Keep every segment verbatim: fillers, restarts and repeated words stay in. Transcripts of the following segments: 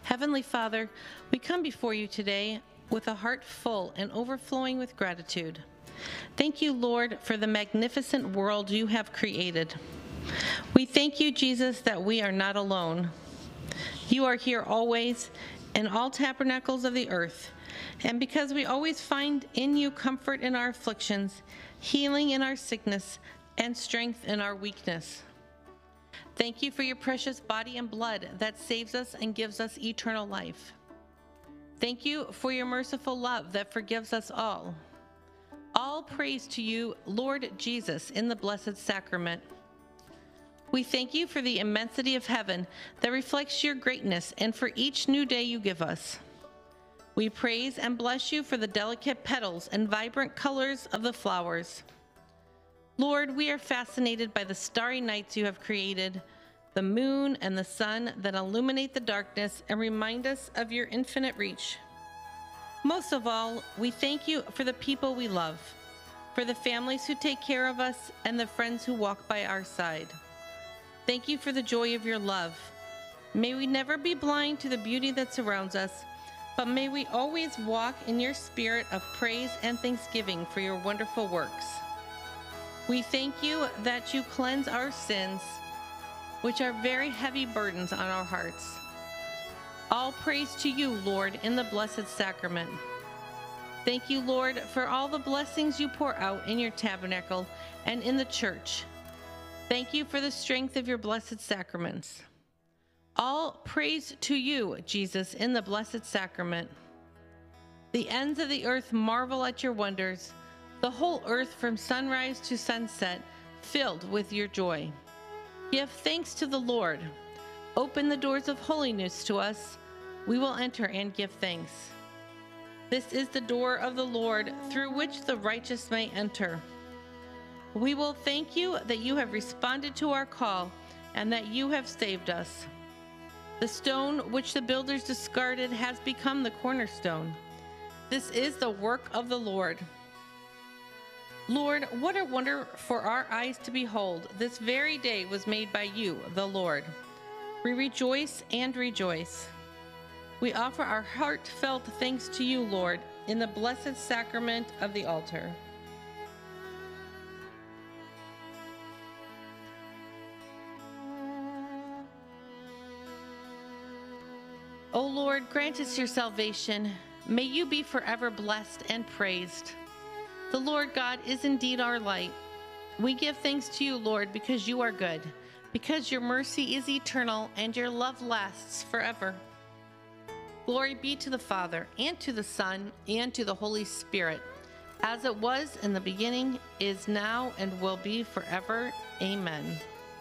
Heavenly Father, we come before you today with a heart full and overflowing with gratitude. Thank you, Lord, for the magnificent world you have created. We thank you, Jesus, that we are not alone. You are here always in all tabernacles of the earth, and because we always find in you comfort in our afflictions, healing in our sickness, and strength in our weakness. Thank you for your precious body and blood that saves us and gives us eternal life. Thank you for your merciful love that forgives us all. All praise to you, Lord Jesus, in the Blessed Sacrament. We thank you for the immensity of heaven that reflects your greatness and for each new day you give us. We praise and bless you for the delicate petals and vibrant colors of the flowers. Lord, we are fascinated by the starry nights you have created, the moon and the sun that illuminate the darkness and remind us of your infinite reach. Most of all, we thank you for the people we love, for the families who take care of us, and the friends who walk by our side. Thank you for the joy of your love. May we never be blind to the beauty that surrounds us, but may we always walk in your spirit of praise and thanksgiving for your wonderful works. We thank you that you cleanse our sins, which are very heavy burdens on our hearts. All praise to you, Lord, in the Blessed Sacrament. Thank you, Lord, for all the blessings you pour out in your tabernacle and in the church. Thank you for the strength of your blessed sacraments. All praise to you, Jesus, in the Blessed Sacrament. The ends of the earth marvel at your wonders, the whole earth from sunrise to sunset, filled with your joy. Give thanks to the Lord. Open the doors of holiness to us. We will enter and give thanks. This is the door of the Lord, through which the righteous may enter. We will thank you that you have responded to our call and that you have saved us. The stone which the builders discarded has become the cornerstone. This is the work of the Lord. Lord, what a wonder for our eyes to behold. This very day was made by you, the Lord. We rejoice and rejoice. We offer our heartfelt thanks to you, Lord, in the blessed sacrament of the altar. O Lord, grant us your salvation. May you be forever blessed and praised. The Lord God is indeed our light. We give thanks to you, Lord, because you are good, because your mercy is eternal and your love lasts forever. Glory be to the Father, and to the Son, and to the Holy Spirit, as it was in the beginning, is now, and will be forever. Amen.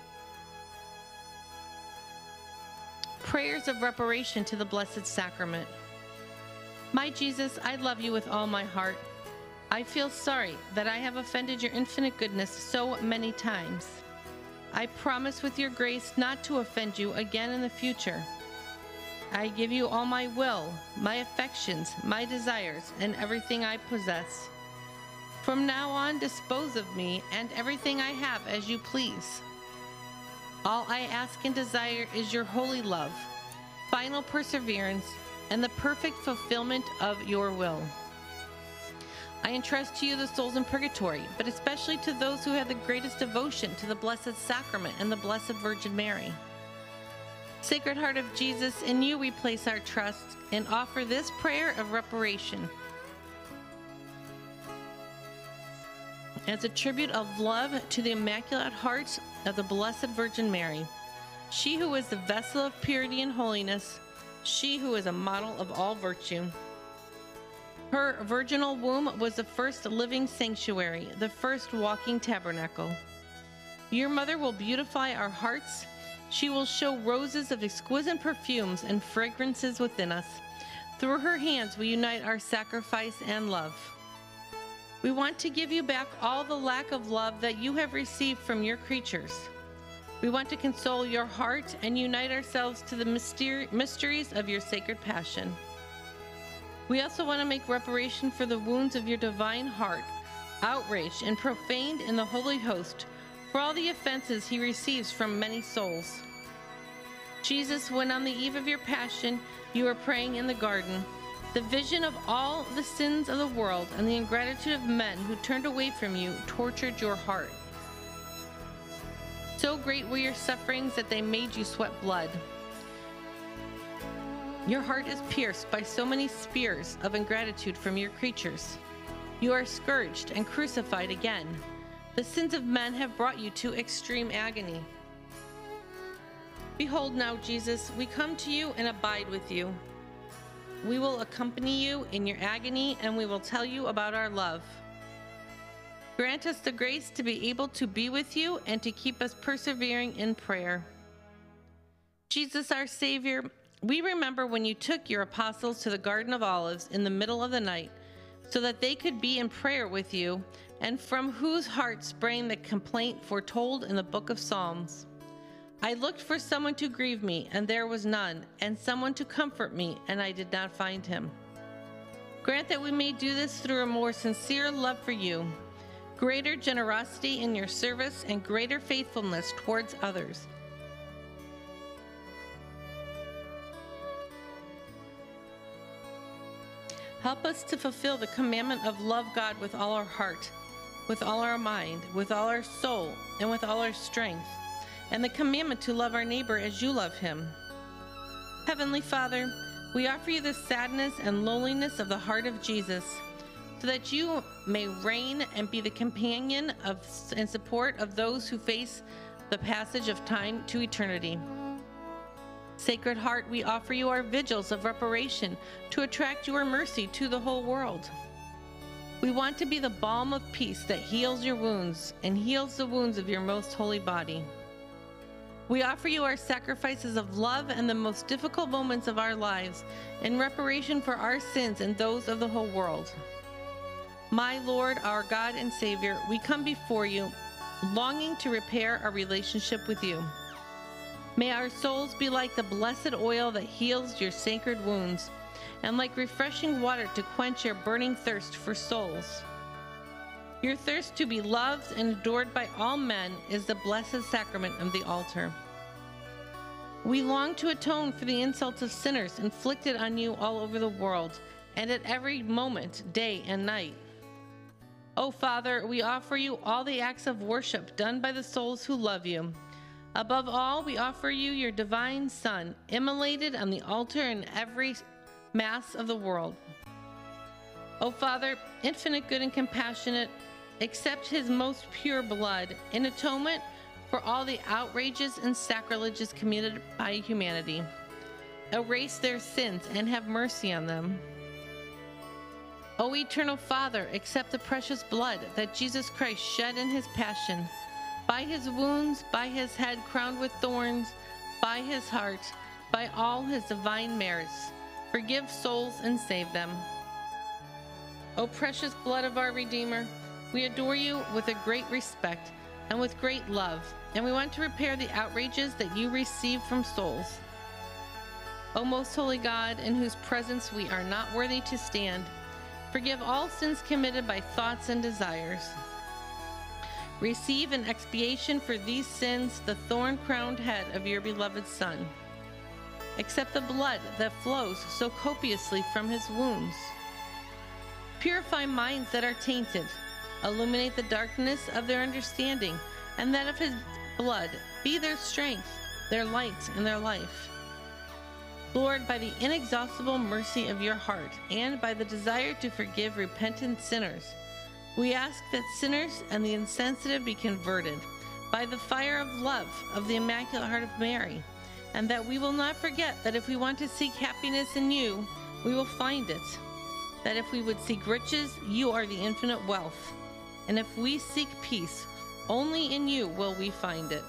Prayers of reparation to the Blessed Sacrament. My Jesus, I love you with all my heart. I feel sorry that I have offended your infinite goodness so many times. I promise with your grace not to offend you again in the future. I give you all my will, my affections, my desires, and everything I possess. From now on, dispose of me and everything I have as you please. All I ask and desire is your holy love, final perseverance, and the perfect fulfillment of your will. I entrust to you the souls in purgatory, but especially to those who have the greatest devotion to the Blessed Sacrament and the Blessed Virgin Mary. Sacred Heart of Jesus, in you we place our trust and offer this prayer of reparation as a tribute of love to the Immaculate Heart of the Blessed Virgin Mary, she who is the vessel of purity and holiness, she who is a model of all virtue. Her virginal womb was the first living sanctuary, the first walking tabernacle. Your mother will beautify our hearts. She will show roses of exquisite perfumes and fragrances within us. Through her hands we unite our sacrifice and love. We want to give you back all the lack of love that you have received from your creatures. We want to console your heart and unite ourselves to the myster- mysteries of your sacred passion. We also want to make reparation for the wounds of your divine heart, outraged and profaned in the Holy Host, for all the offenses he receives from many souls. Jesus, when on the eve of your passion you were praying in the garden, the vision of all the sins of the world and the ingratitude of men who turned away from you tortured your heart. So great were your sufferings that they made you sweat blood. Your heart is pierced by so many spears of ingratitude from your creatures. You are scourged and crucified again. The sins of men have brought you to extreme agony. Behold now, Jesus, we come to you and abide with you. We will accompany you in your agony, and we will tell you about our love. Grant us the grace to be able to be with you and to keep us persevering in prayer. Jesus, our Savior, we remember when you took your apostles to the Garden of Olives in the middle of the night so that they could be in prayer with you, and from whose heart sprang the complaint foretold in the book of Psalms. I looked for someone to grieve me, and there was none, and someone to comfort me, and I did not find him. Grant that we may do this through a more sincere love for you, greater generosity in your service, and greater faithfulness towards others. Help us to fulfill the commandment of love God with all our heart, with all our mind, with all our soul, and with all our strength, and the commandment to love our neighbor as you love him. Heavenly Father, we offer you the sadness and loneliness of the heart of Jesus, so that you may reign and be the companion of and support of those who face the passage of time to eternity. Sacred Heart, we offer you our vigils of reparation to attract your mercy to the whole world. We want to be the balm of peace that heals your wounds and heals the wounds of your most holy body. We offer you our sacrifices of love and the most difficult moments of our lives in reparation for our sins and those of the whole world. My Lord, our God and Savior, we come before you, longing to repair our relationship with you. May our souls be like the blessed oil that heals your sacred wounds, and like refreshing water to quench your burning thirst for souls. Your thirst to be loved and adored by all men is the blessed sacrament of the altar. We long to atone for the insults of sinners inflicted on you all over the world, and at every moment, day and night. O Father, we offer you all the acts of worship done by the souls who love you. Above all, we offer you your divine Son, immolated on the altar in every Mass of the world. O Father, infinite good and compassionate, accept his most pure blood in atonement for all the outrages and sacrileges committed by humanity. Erase their sins and have mercy on them. O eternal Father, accept the precious blood that Jesus Christ shed in his passion. By his wounds, by his head crowned with thorns, by his heart, by all his divine merits, forgive souls and save them. O precious blood of our Redeemer, we adore you with a great respect and with great love, and we want to repair the outrages that you receive from souls. O most holy God, in whose presence we are not worthy to stand, forgive all sins committed by thoughts and desires. Receive in expiation for these sins the thorn-crowned head of your beloved Son. Accept the blood that flows so copiously from his wounds. Purify minds that are tainted. Illuminate the darkness of their understanding, and that of his blood be their strength, their light, and their life. Lord, by the inexhaustible mercy of your heart, and by the desire to forgive repentant sinners, we ask that sinners and the insensitive be converted by the fire of love of the Immaculate Heart of Mary, and that we will not forget that if we want to seek happiness in you, we will find it. That if we would seek riches, you are the infinite wealth. And if we seek peace, only in you will we find it.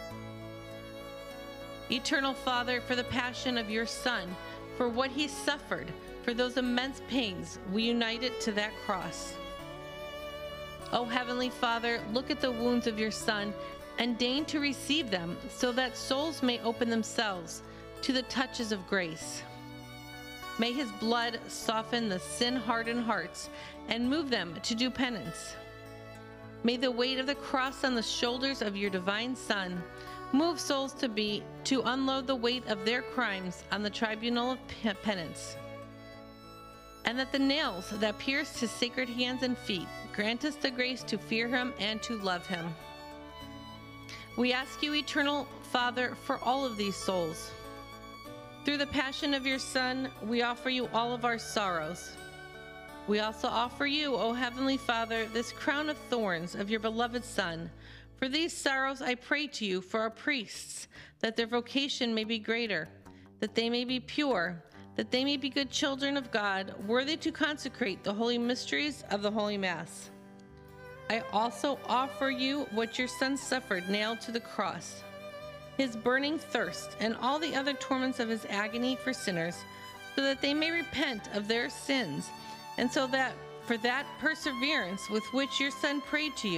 Eternal Father, for the passion of your Son, for what he suffered, for those immense pains, we unite it to that cross. O Heavenly Father, look at the wounds of your Son and deign to receive them so that souls may open themselves to the touches of grace. May his blood soften the sin-hardened hearts and move them to do penance. May the weight of the cross on the shoulders of your divine Son Move souls to be, to unload the weight of their crimes on the tribunal of penance. And that the nails that pierced his sacred hands and feet grant us the grace to fear him and to love him. We ask you, Eternal Father, for all of these souls. Through the passion of your Son, we offer you all of our sorrows. We also offer you, O Heavenly Father, this crown of thorns of your beloved Son. For these sorrows I pray to you for our priests, that their vocation may be greater, that they may be pure, that they may be good children of God, worthy to consecrate the holy mysteries of the Holy Mass. I also offer you what your Son suffered nailed to the cross, his burning thirst, and all the other torments of his agony for sinners, so that they may repent of their sins, and so that for that perseverance with which your Son prayed to you,